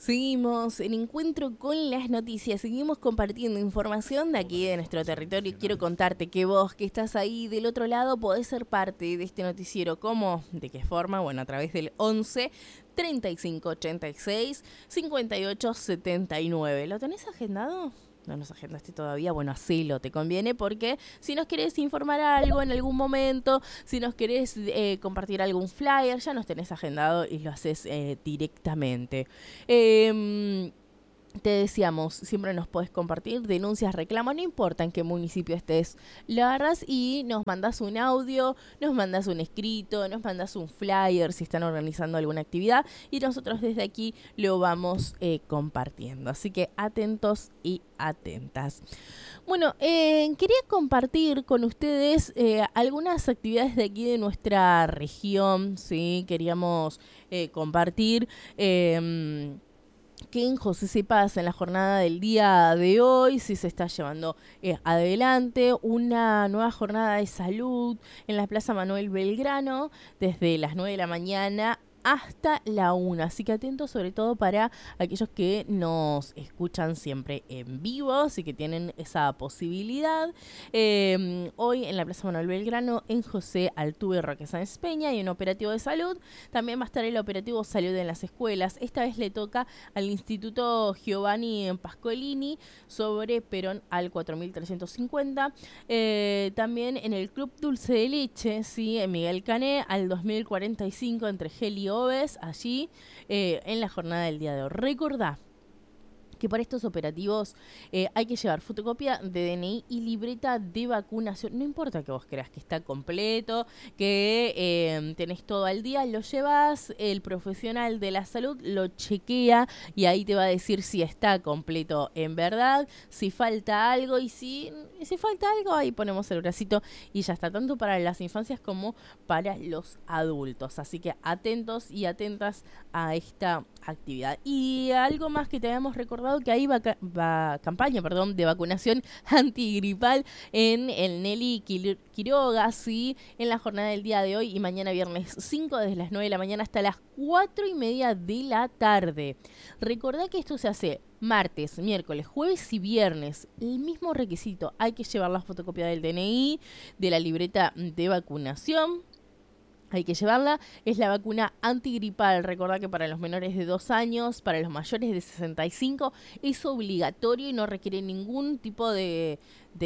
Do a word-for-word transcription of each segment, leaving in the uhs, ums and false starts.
Seguimos en Encuentro con las Noticias, seguimos compartiendo información de aquí de nuestro territorio. Quiero contarte que vos que estás ahí del otro lado podés ser parte de este noticiero. ¿Cómo? ¿De qué forma? Bueno, a través del once treinta y cinco ochenta y seis cincuenta y ocho setenta y nueve. ¿Lo tenés agendado? No nos agendaste todavía, bueno, hacelo, te conviene, porque si nos querés informar algo en algún momento, si nos querés eh, compartir algún flyer, ya nos tenés agendado y lo haces eh, directamente. Eh, Te decíamos, siempre nos podés compartir denuncias, reclamos, no importa en qué municipio estés, lo agarras y nos mandás un audio, nos mandás un escrito, nos mandás un flyer si están organizando alguna actividad y nosotros desde aquí lo vamos eh, compartiendo. Así que atentos y atentas. Bueno, eh, quería compartir con ustedes eh, algunas actividades de aquí de nuestra región, ¿sí? Queríamos eh, compartir... Eh, que en José Se Pasa en la jornada del día de hoy, si se está llevando eh, adelante una nueva jornada de salud en la Plaza Manuel Belgrano desde las nueve de la mañana hasta la una, así que atentos sobre todo para aquellos que nos escuchan siempre en vivo, así que tienen esa posibilidad. Eh, hoy en la Plaza Manuel Belgrano, en José Altuve Roque Sáenz Peña, hay un operativo de salud. También va a estar el operativo Salud en las Escuelas. Esta vez le toca al Instituto Giovanni Pascolini sobre Perón al cuatro mil trescientos cincuenta. Eh, también en el Club Dulce de Leche, ¿sí? En Miguel Cané al dos mil cuarenta y cinco entre Gel y Oves, allí eh, en la jornada del día de hoy. Recordá que para estos operativos eh, hay que llevar fotocopia de D N I y libreta de vacunación. No importa que vos creas que está completo, que eh, tenés todo al día, lo llevas, el profesional de la salud lo chequea y ahí te va a decir si está completo en verdad, si falta algo y si, si falta algo, ahí ponemos el bracito y ya está, tanto para las infancias como para los adultos. Así que atentos y atentas a esta actividad. Y algo más que te habíamos recordado, que hay vaca- va, campaña perdón, de vacunación antigripal en el Nelly Quiroga, ¿sí? En la jornada del día de hoy y mañana viernes cinco, desde las nueve de la mañana hasta las cuatro y media de la tarde. Recordá que esto se hace martes, miércoles, jueves y viernes. El mismo requisito, hay que llevar la fotocopia del D N I, de la libreta de vacunación. Hay que llevarla, es la vacuna antigripal. Recordá que para los menores de dos años, para los mayores de sesenta y cinco, es obligatorio y no requiere ningún tipo de,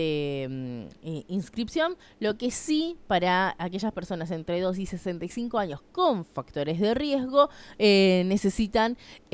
de um, inscripción. Lo que sí, para aquellas personas entre dos y sesenta y cinco años con factores de riesgo, eh, necesitan...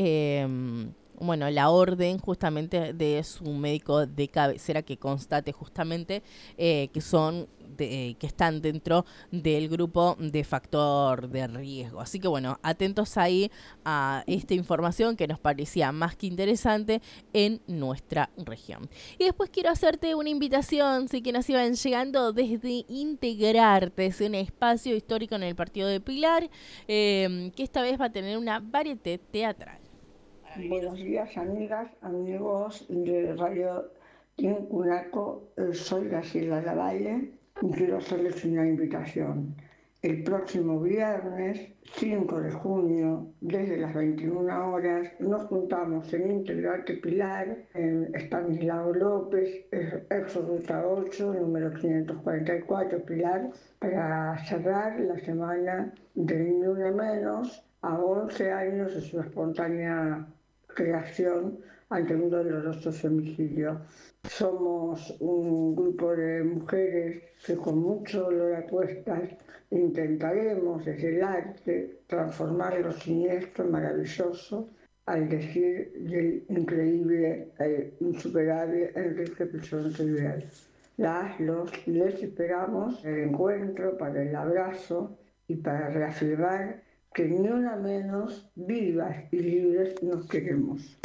Eh, bueno, la orden justamente de su médico de cabecera que constate justamente eh, que son de, eh, que están dentro del grupo de factor de riesgo. Así que bueno, atentos ahí a esta información que nos parecía más que interesante en nuestra región. Y después quiero hacerte una invitación, sí, que nos iban llegando desde Integrarte, es un espacio histórico en el partido de Pilar, eh, que esta vez va a tener una varieté teatral. Buenos días, amigas, amigos de Radio Tincunaco. Soy Graciela Lavalle y quiero hacerles una invitación. El próximo viernes, cinco de junio, desde las veintiuna horas, nos juntamos en Integrarte Pilar, en Estanislao López, ex ruta ocho, número quinientos cuarenta y cuatro, Pilar, para cerrar la semana de Ni Una Menos a once años de su espontánea creación ante un doloroso femicidio. Somos un grupo de mujeres que con mucho dolor a cuestas intentaremos desde el arte transformar lo siniestro en maravilloso, al decir del increíble e insuperable Enrique Pisón Rivera. Las, los, les esperamos el encuentro, para el abrazo y para reafirmar que ni una menos, vivas y libres nos queremos.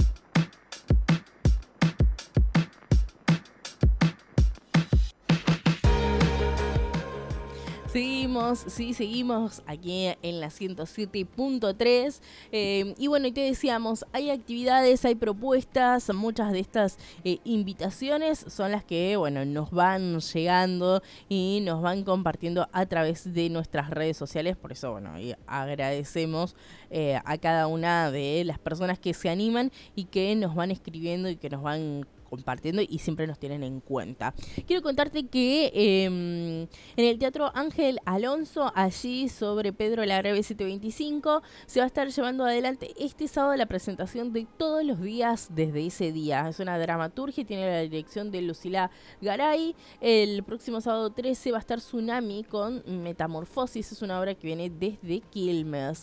Seguimos, sí, seguimos aquí en la ciento siete punto tres eh, y bueno, y te decíamos, hay actividades, hay propuestas, muchas de estas eh, invitaciones son las que, bueno, nos van llegando y nos van compartiendo a través de nuestras redes sociales, por eso, bueno, y agradecemos eh, a cada una de las personas que se animan y que nos van escribiendo y que nos van compartiendo y siempre nos tienen en cuenta. Quiero contarte que eh, en el Teatro Ángel Alonso, allí sobre Pedro Larrabee setecientos veinticinco, se va a estar llevando adelante este sábado la presentación de Todos los días desde ese día. Es una dramaturgia y tiene la dirección de Lucila Garay. El próximo sábado trece va a estar Tsunami con Metamorfosis. Es una obra que viene desde Quilmes.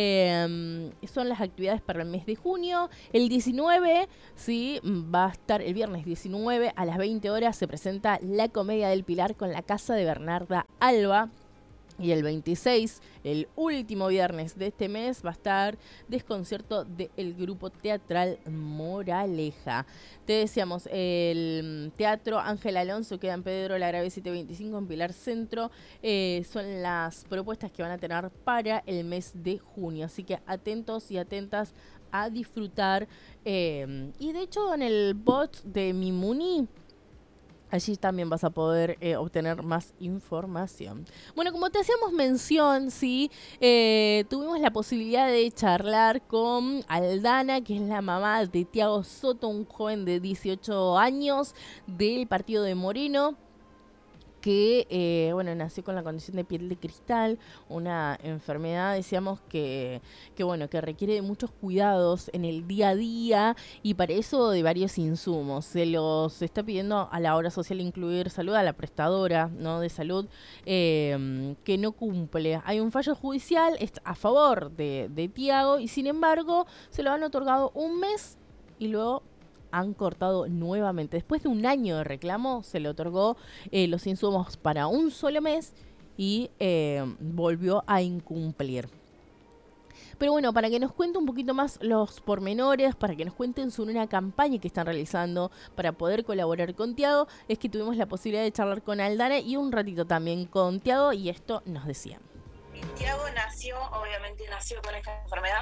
Eh, son las actividades para el mes de junio. El diecinueve, sí, va a estar el viernes diecinueve a las veinte horas, se presenta La Comedia del Pilar con la Casa de Bernarda Alba. Y el veintiséis, el último viernes de este mes, va a estar Desconcierto del grupo teatral Moraleja. Te decíamos, el Teatro Ángel Alonso queda en Pedro Larrabee setecientos veinticinco en Pilar Centro. Eh, son las propuestas que van a tener para el mes de junio. Así que atentos y atentas a disfrutar. Eh, y de hecho, en el bot de Mimuni, allí también vas a poder eh, obtener más información. Bueno, como te hacíamos mención, sí, eh, tuvimos la posibilidad de charlar con Aldana, que es la mamá de Tiago Soto, un joven de dieciocho años del partido de Moreno, que eh, bueno, nació con la condición de piel de cristal, una enfermedad, decíamos, que, que bueno, que requiere de muchos cuidados en el día a día y para eso de varios insumos. Se los está pidiendo a la obra social incluir salud, a la prestadora, ¿no?, de salud, eh, que no cumple. Hay un fallo judicial a favor de, de Tiago y sin embargo se lo han otorgado un mes y luego han cortado nuevamente. Después de un año de reclamo, se le otorgó eh, los insumos para un solo mes y eh, volvió a incumplir. Pero bueno, para que nos cuente un poquito más los pormenores, para que nos cuenten sobre una campaña que están realizando para poder colaborar con Tiago, es que tuvimos la posibilidad de charlar con Aldana y un ratito también con Tiago, y esto nos decían. Tiago nació, obviamente nació con esta enfermedad.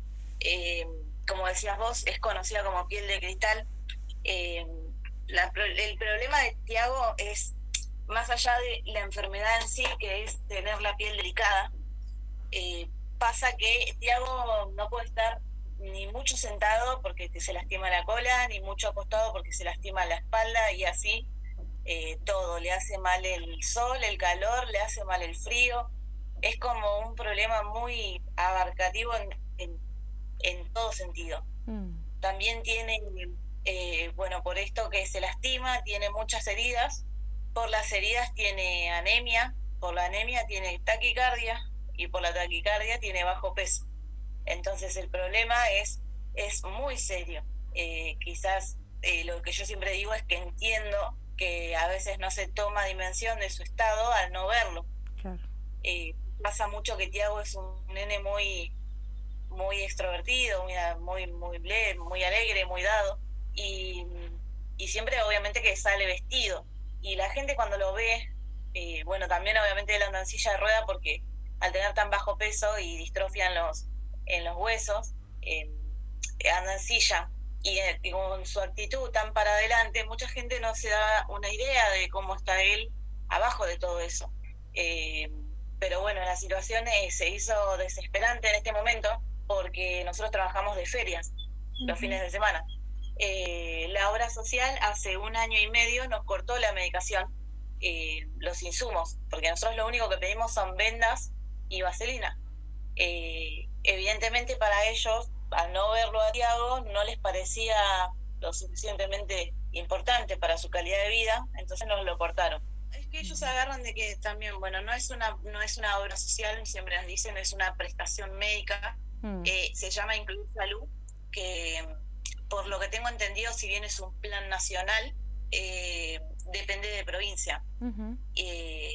Eh, como decías vos, es conocida como piel de cristal. Eh, la, el problema de Tiago es, más allá de la enfermedad en sí, que es tener la piel delicada, eh, pasa que Tiago no puede estar ni mucho sentado porque se lastima la cola, ni mucho acostado porque se lastima la espalda, y así eh, todo. Le hace mal el sol, el calor, le hace mal el frío. Es como un problema muy abarcativo en, en en todo sentido. Mm. También tiene, eh, bueno, por esto que se lastima, tiene muchas heridas. Por las heridas tiene anemia, por la anemia tiene taquicardia y por la taquicardia tiene bajo peso. Entonces el problema es, es muy serio. Eh, quizás eh, lo que yo siempre digo es que entiendo que a veces no se toma dimensión de su estado al no verlo. Claro. Eh, pasa mucho que Tiago es un nene muy muy extrovertido, muy muy muy, muy alegre, muy dado, y, y siempre obviamente que sale vestido, y la gente cuando lo ve, eh, bueno, también obviamente él anda en silla de rueda porque al tener tan bajo peso y distrofia en los en los huesos, eh, anda en silla, y, y con su actitud tan para adelante, mucha gente no se da una idea de cómo está él abajo de todo eso. Eh, pero bueno, la situación eh, se hizo desesperante en este momento, porque nosotros trabajamos de ferias uh-huh. los fines de semana. Eh, la obra social hace un año y medio nos cortó la medicación, eh, los insumos, porque nosotros lo único que pedimos son vendas y vaselina. Eh, evidentemente para ellos, al no verlo a Tiago, no les parecía lo suficientemente importante para su calidad de vida, entonces nos lo cortaron. Es que ellos se agarran de que también, bueno, no es una, no es una obra social, siempre nos dicen, es una prestación médica. Mm. Eh, se llama Incluir Salud, que por lo que tengo entendido, si bien es un plan nacional, eh, depende de provincia. Uh-huh. Eh,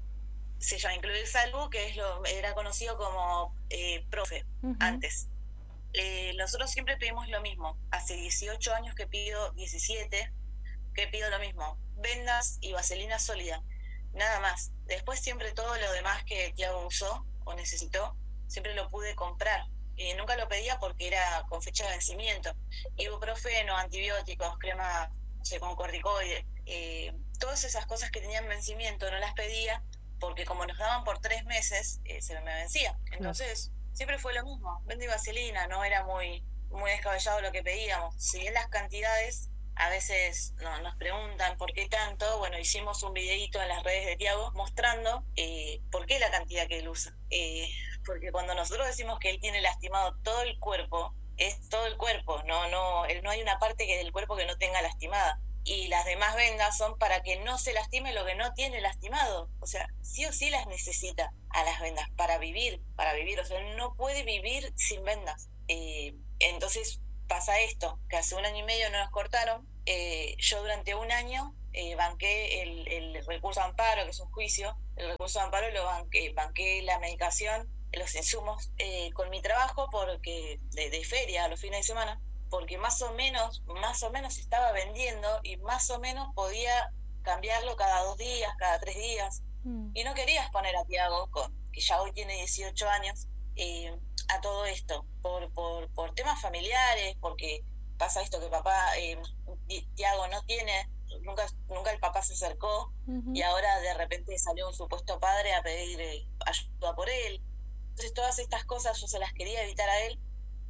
se llama Incluir Salud, que es lo, era conocido como eh, Profe uh-huh. antes. Eh, nosotros siempre pedimos lo mismo. Hace dieciocho años que pido, diecisiete, que pido lo mismo: vendas y vaselina sólida. nada más. Después siempre todo lo demás que Tiago usó o necesitó, siempre lo pude comprar. Y nunca lo pedía porque era con fecha de vencimiento. Ibuprofeno, antibióticos, crema, no sé, con corticoides, eh, todas esas cosas que tenían vencimiento no las pedía porque como nos daban por tres meses, eh, se me vencía. Entonces, siempre fue lo mismo. Vende vaselina, no era muy, muy descabellado lo que pedíamos. Si bien las cantidades a veces no, nos preguntan por qué tanto, bueno, hicimos un videíto en las redes de Tiago mostrando eh, por qué la cantidad que él usa. Eh, porque cuando nosotros decimos que él tiene lastimado todo el cuerpo, es todo el cuerpo, no, no, él, no hay una parte que del cuerpo que no tenga lastimada. Y las demás vendas son para que no se lastime lo que no tiene lastimado. O sea, sí o sí las necesita a las vendas para vivir, para vivir. O sea, no puede vivir sin vendas. Eh, entonces pasa esto, que hace un año y medio no nos cortaron. Eh, yo durante un año eh, banqué el, el recurso de amparo, que es un juicio. El recurso de amparo lo banqué, banqué la medicación, los insumos, eh, con mi trabajo porque de, de feria a los fines de semana, porque más o menos, más o menos estaba vendiendo y más o menos podía cambiarlo cada dos días, cada tres días. Mm. Y no querías poner a Tiago, que ya hoy tiene dieciocho años, eh, a todo esto, por, por, por temas familiares, porque pasa esto que papá, eh, Tiago no tiene, nunca, nunca el papá se acercó, uh-huh. y ahora de repente salió un supuesto padre a pedir eh, ayuda por él. Entonces todas estas cosas yo se las quería evitar a él,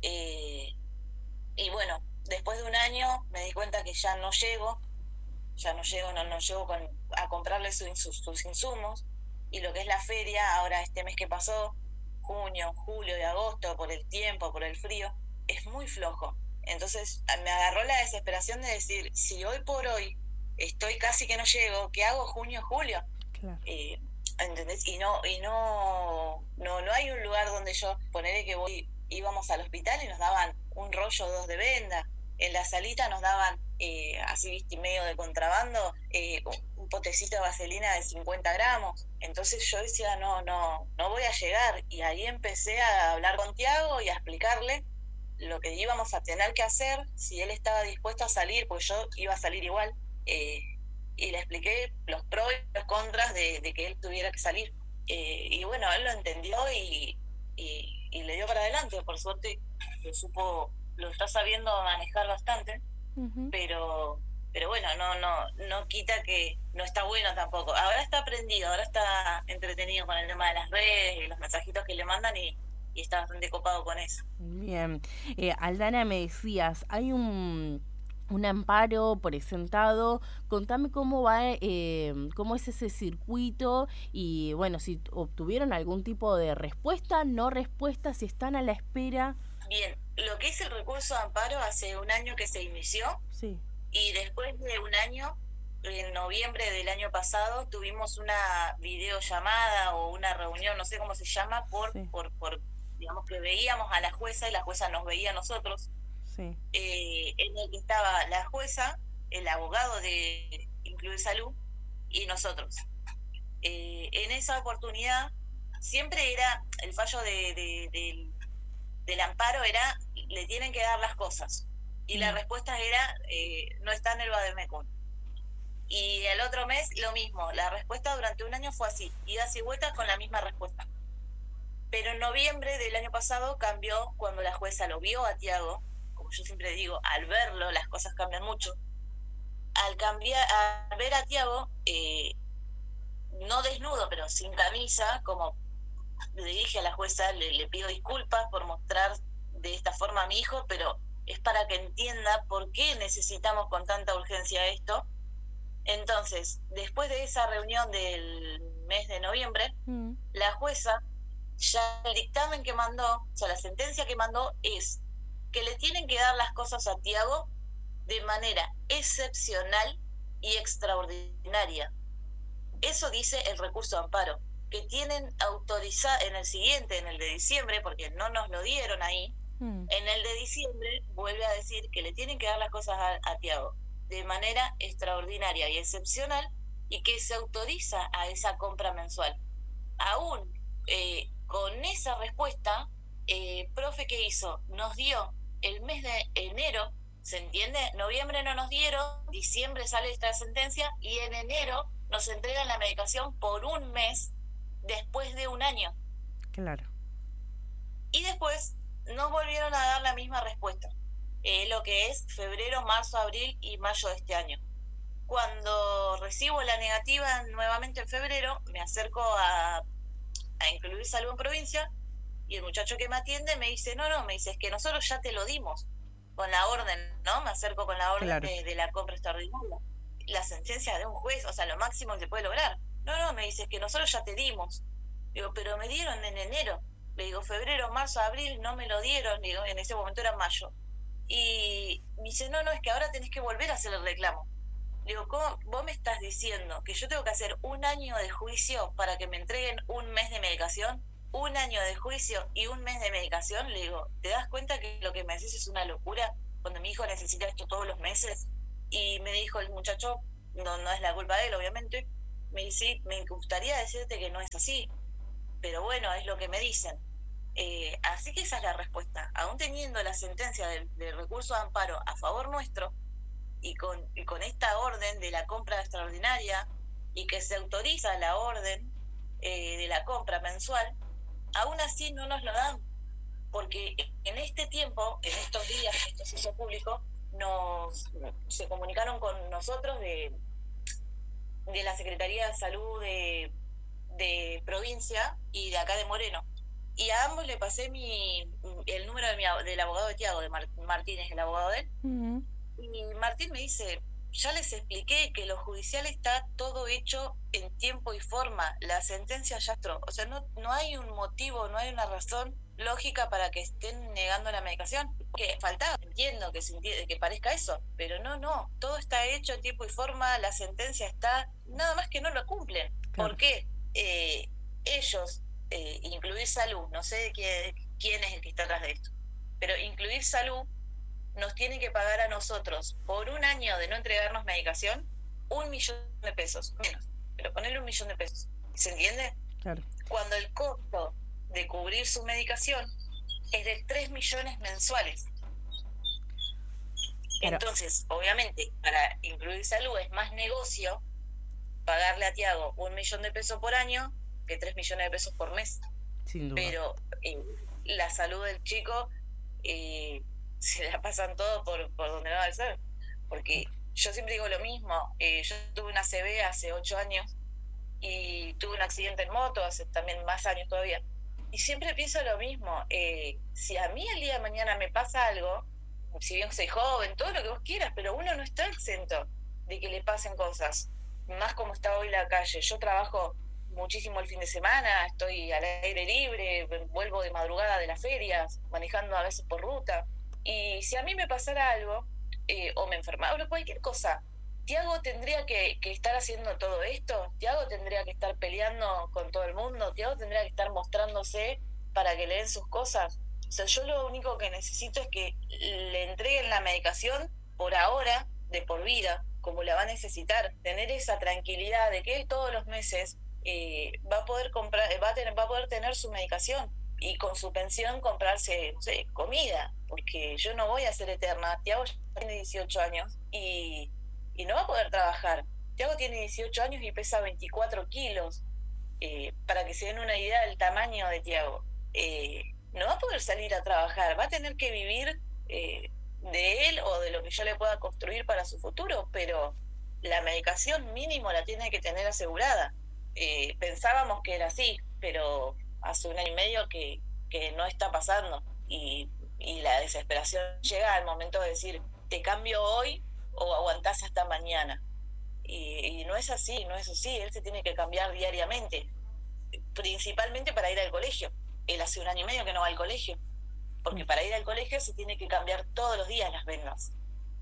eh, y bueno, después de un año me di cuenta que ya no llego, ya no llego, no, no llego con, a comprarle su, sus, sus insumos, y lo que es la feria, ahora este mes que pasó, junio, julio y agosto, por el tiempo, por el frío, es muy flojo. Entonces me agarró la desesperación de decir, si hoy por hoy estoy casi que no llego, ¿qué hago junio, julio? Claro. Eh, ¿entendés? Y no, y no, no, no hay un lugar donde yo, ponerle que voy, íbamos al hospital y nos daban un rollo o dos de venda, en la salita nos daban, eh, así viste, medio de contrabando, eh, un potecito de vaselina de cincuenta gramos. Entonces yo decía, no, no, no voy a llegar. Y ahí empecé a hablar con Tiago y a explicarle lo que íbamos a tener que hacer, si él estaba dispuesto a salir, pues yo iba a salir igual, eh, y le expliqué los pros y los contras de, de que él tuviera que salir. Eh, y bueno, él lo entendió y, y, y le dio para adelante. Por suerte lo supo, lo está sabiendo manejar bastante, uh-huh. pero pero bueno, no no no quita que no está bueno tampoco. Ahora está aprendido, ahora está entretenido con el tema de las redes y los mensajitos que le mandan y, y está bastante copado con eso. Bien. Eh, Aldana, me decías, hay un... un amparo presentado. Contame cómo va, eh, cómo es ese circuito y bueno, si obtuvieron algún tipo de respuesta, no respuesta, si están a la espera. Bien, lo que es el recurso de amparo hace un año que se inició, sí. Y después de un año, en noviembre del año pasado, tuvimos una videollamada o una reunión, no sé cómo se llama, por, sí. por, por digamos que veíamos a la jueza y la jueza nos veía a nosotros. Sí. Eh, en el que estaba la jueza, el abogado de Incluir Salud y nosotros. Eh, en esa oportunidad siempre era el fallo de, de, de, del amparo era le tienen que dar las cosas y mm. la respuesta era eh, no está en el Vademecum. Y el otro mes lo mismo, la respuesta durante un año fue así, idas y vueltas con la misma respuesta. Pero en noviembre del año pasado cambió cuando la jueza lo vio a Tiago. Yo siempre digo, al verlo las cosas cambian mucho. Al cambiar, al ver a Tiago, eh, no desnudo, pero sin camisa, como le dije a la jueza, le, le pido disculpas por mostrar de esta forma a mi hijo, pero es para que entienda por qué necesitamos con tanta urgencia esto. Entonces, después de esa reunión del mes de noviembre, mm. la jueza, ya el dictamen que mandó, o sea, la sentencia que mandó es que le tienen que dar las cosas a Tiago de manera excepcional y extraordinaria. Eso dice el recurso de amparo, que tienen autorizado en el siguiente, en el de diciembre, porque no nos lo dieron ahí, mm. en el de diciembre vuelve a decir que le tienen que dar las cosas a, a Tiago de manera extraordinaria y excepcional y que se autoriza a esa compra mensual. Aún eh, con esa respuesta, eh, profe, ¿qué hizo? Nos dio el mes de enero, ¿se entiende? Noviembre no nos dieron, diciembre sale esta sentencia y en enero nos entregan la medicación por un mes después de un año. Claro. Y después nos volvieron a dar la misma respuesta, eh, lo que es febrero, marzo, abril y mayo de este año. Cuando recibo la negativa nuevamente en febrero, me acerco a, a incluir salud en provincia, y el muchacho que me atiende me dice, no, no, me dice, es que nosotros ya te lo dimos con la orden, ¿no? Me acerco con la orden claro. de, de la compra extraordinaria. La sentencia de un juez, o sea, lo máximo que se puede lograr. No, no, me dice, es que nosotros ya te dimos. Digo, pero me dieron en enero. Le digo, febrero, marzo, abril, no me lo dieron. Digo, en ese momento era mayo. Y me dice, no, no, es que ahora tenés que volver a hacer el reclamo. Digo, ¿cómo? ¿Vos me estás diciendo que yo tengo que hacer un año de juicio para que me entreguen un mes de medicación? Un año de juicio y un mes de medicación. Le digo, ¿te das cuenta que lo que me decís es una locura cuando mi hijo necesita esto todos los meses? Y me dijo el muchacho, no, no es la culpa de él, obviamente, me dice, me gustaría decirte que no es así, pero bueno, es lo que me dicen. Eh, así que esa es la respuesta. Aún teniendo la sentencia del, del recurso de amparo a favor nuestro, y con, y con esta orden de la compra extraordinaria, y que se autoriza la orden eh, de la compra mensual, aún así no nos lo dan, porque en este tiempo, en estos días que esto se hizo público, nos se comunicaron con nosotros de, de la Secretaría de Salud de, de provincia y de acá de Moreno, y a ambos le pasé mi el número de mi, del abogado de Tiago, de Mar, Martínez, el abogado de él. Uh-huh. Y Martín me dice, ya les expliqué que lo judicial está todo hecho en tiempo y forma, la sentencia ya entró, o sea, no, no hay un motivo, no hay una razón lógica para que estén negando la medicación, que faltaba, entiendo que, se entiende, que parezca eso, pero no, no, todo está hecho en tiempo y forma, la sentencia está, nada más que no lo cumplen. Claro. ¿Por qué? Eh, ellos, eh, incluir salud, no sé de quién, quién es el que está atrás de esto, pero incluir salud nos tiene que pagar a nosotros por un año de no entregarnos medicación un millón de pesos, menos, pero ponerle un millón de pesos, ¿se entiende? Claro. Cuando el costo de cubrir su medicación es de tres millones mensuales. Claro. Entonces, obviamente, para incluir salud es más negocio pagarle a Tiago un millón de pesos por año que tres millones de pesos por mes. Sin duda. Pero eh, la salud del chico eh, se la pasan todo por, por donde no va a ser. Porque yo siempre digo lo mismo, eh, yo tuve una C V hace ocho años y tuve un accidente en moto hace también más años todavía. Y siempre pienso lo mismo, eh, si a mí el día de mañana me pasa algo, si bien soy joven, todo lo que vos quieras, pero uno no está exento de que le pasen cosas, más como está hoy la calle. Yo trabajo muchísimo el fin de semana, estoy al aire libre, vuelvo de madrugada de las ferias, manejando a veces por ruta, y si a mí me pasara algo, eh, o me enfermaba, o cualquier cosa, Tiago tendría que, que estar haciendo todo esto, Tiago tendría que estar peleando con todo el mundo, Tiago tendría que estar mostrándose para que le den sus cosas. O sea, yo lo único que necesito es que le entreguen la medicación por ahora, de por vida, como la va a necesitar, tener esa tranquilidad de que él todos los meses eh, va a poder comprar, va a tener, va a poder tener su medicación y con su pensión comprarse, no sé, comida, porque yo no voy a ser eterna. Tiago ya tiene dieciocho años y y no va a poder trabajar. Tiago tiene dieciocho años y pesa veinticuatro kilos. Eh, para que se den una idea del tamaño de Tiago. Eh, no va a poder salir a trabajar, va a tener que vivir eh, de él o de lo que yo le pueda construir para su futuro, pero la medicación mínimo la tiene que tener asegurada. Eh, pensábamos que era así, pero hace un año y medio que, que no está pasando. Y, y la desesperación llega al momento de decir, te cambio hoy o aguantás hasta mañana. Y, y no es así, no es así, él se tiene que cambiar diariamente, principalmente para ir al colegio. Él hace un año y medio que no va al colegio, porque para ir al colegio se tiene que cambiar todos los días las vendas.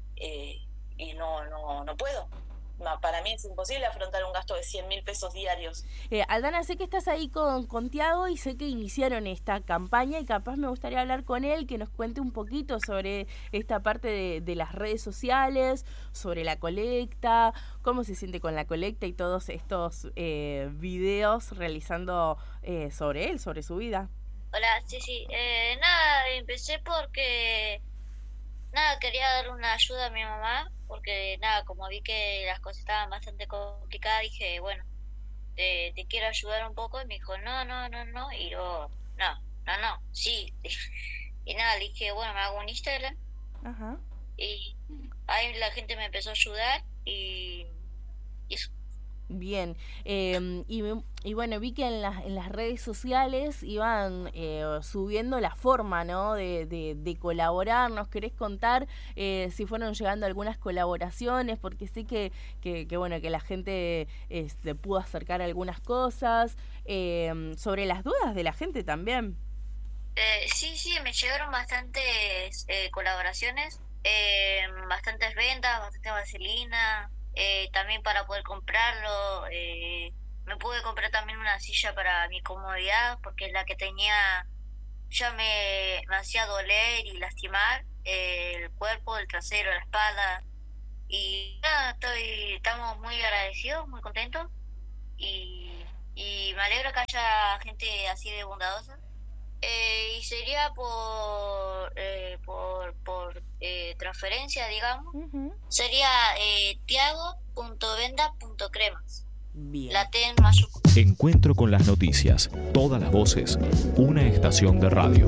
Eh, y no, no, no puedo. Para mí es imposible afrontar un gasto de cien mil pesos diarios. Eh, Aldana, sé que estás ahí con, con Tiago y sé que iniciaron esta campaña y capaz me gustaría hablar con él, que nos cuente un poquito sobre esta parte de, de las redes sociales, sobre la colecta, cómo se siente con la colecta y todos estos eh, videos realizando eh, sobre él, sobre su vida. Hola, sí, sí. Eh, nada, empecé porque, nada, quería dar una ayuda a mi mamá. porque nada, como vi que las cosas estaban bastante complicadas, dije, bueno, te, te quiero ayudar un poco. Y me dijo, no, no, no, no. Y yo, no, no, no, sí. Y nada, le dije, bueno, me hago un Instagram. Ajá. Y ahí la gente me empezó a ayudar y, y eso. Bien, eh, y, y bueno, vi que en las, en las redes sociales iban eh, subiendo la forma, ¿no?, de, de, de colaborar. ¿Nos querés contar eh, si fueron llegando algunas colaboraciones? Porque sé que, que, que bueno, que la gente este, pudo acercar algunas cosas, eh, sobre las dudas de la gente también. Eh, sí, sí, me llegaron bastantes eh, colaboraciones, eh, bastantes ventas, bastante vaselina. Eh, también para poder comprarlo, eh, me pude comprar también una silla para mi comodidad, porque la que tenía ya me, me hacía doler y lastimar eh, el cuerpo, el trasero, la espalda. Y nada, estoy, estamos muy agradecidos, muy contentos, y, y me alegro que haya gente así de bondadosa. Eh, y sería por eh, por, por eh, transferencia, digamos. Uh-huh. Sería eh, tiago punto venda punto cremas. Bien. La T en mayúscula. Encuentro con las noticias, todas las voces, una estación de radio.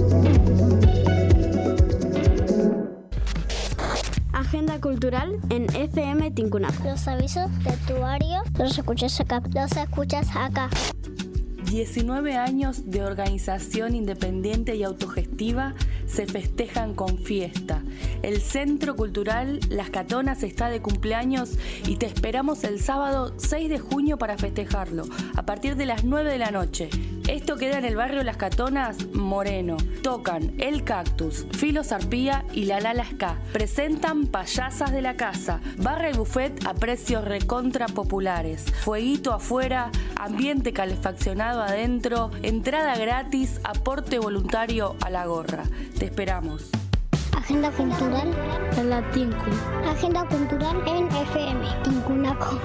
Agenda cultural en F M Tincunaco. Los avisos de Tuario los escuchas acá. Los escuchas acá. diecinueve años de organización independiente y autogestiva se festejan con fiesta. El Centro Cultural Las Catonas está de cumpleaños y te esperamos el sábado seis de junio para festejarlo, a partir de las nueve de la noche. Esto queda en el barrio Las Catonas, Moreno. Tocan El Cactus, Filo Sarpía y La Lala Ska. Presentan Payasas de la Casa, barra y buffet a precios recontra populares. Fueguito afuera, ambiente calefaccionado adentro, entrada gratis, aporte voluntario a la gorra. Te esperamos. Agenda cultural en la Tinku. Agenda cultural en F M Tincunaco.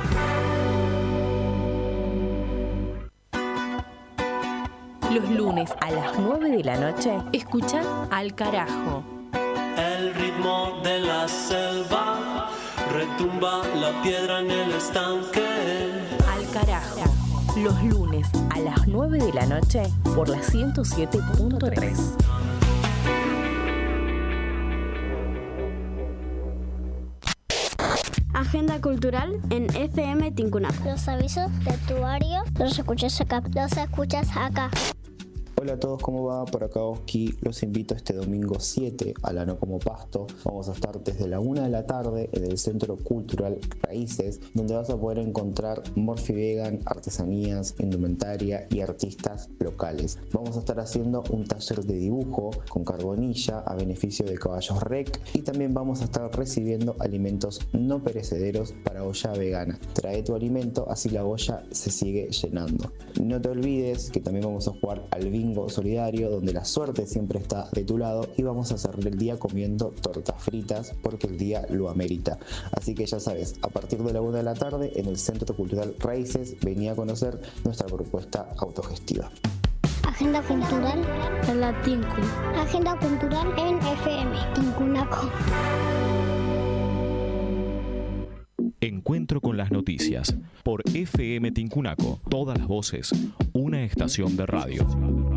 Los lunes a las nueve de la noche, escucha Al Carajo. El ritmo de la selva, retumba la piedra en el estanque. Al Carajo, los lunes a las nueve de la noche por la ciento siete punto tres. Agenda cultural en F M Tincunaco. Los avisos de Tuario los escuchas acá. Los escuchas acá. Hola a todos, ¿cómo va? Por acá Oski, los invito este domingo siete a la No Como Pasto. Vamos a estar desde la una de la tarde en el Centro Cultural Raíces, donde vas a poder encontrar Morphy Vegan, artesanías, indumentaria y artistas locales. Vamos a estar haciendo un taller de dibujo con carbonilla a beneficio de Caballos Rec, y también vamos a estar recibiendo alimentos no perecederos para olla vegana. Trae tu alimento, así la olla se sigue llenando. No te olvides que también vamos a jugar al bingo solidario, donde la suerte siempre está de tu lado, y vamos a cerrar el día comiendo tortas fritas porque el día lo amerita. Así que ya sabes, a partir de la una de la tarde en el Centro Cultural Raíces, vení a conocer nuestra propuesta autogestiva. Agenda cultural en la Tinku. Agenda cultural en F M Tincunaco. Encuentro con las noticias por F M Tincunaco, todas las voces, una estación de radio.